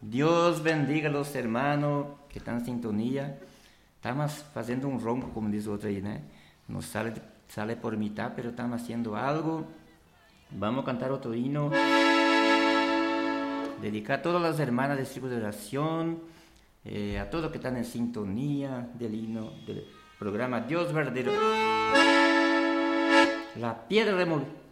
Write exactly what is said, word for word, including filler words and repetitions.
Deus bendiga os hermanos que estão em sintonia. Estamos fazendo um ronco, como diz o outro aí, né? Não sale, sale por mitad, pero estamos haciendo algo. Vamos a cantar otro himno. Dedicar a todas las hermanas del círculo de oración, eh, a todos que están en sintonía del himno del programa Dios verdadero. La piedra removida.